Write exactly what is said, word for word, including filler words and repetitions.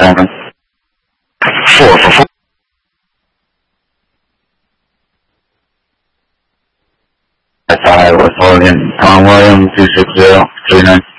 seven. Four for four. Five, withholding. Tom Williams, two six zero, three nine.